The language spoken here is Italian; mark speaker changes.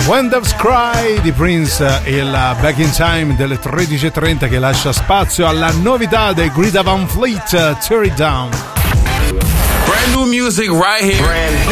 Speaker 1: When Doves Cry di Prince, il Back in Time delle 13.30 che lascia spazio alla novità dei Greta Van Fleet, Tear It Down.
Speaker 2: Brand new music right here.